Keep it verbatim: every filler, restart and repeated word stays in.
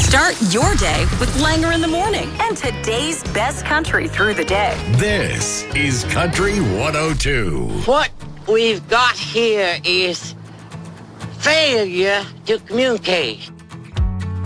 Start your day with Langer in the Morning and today's best country through the day. This is Country one oh two. What we've got here is failure to communicate.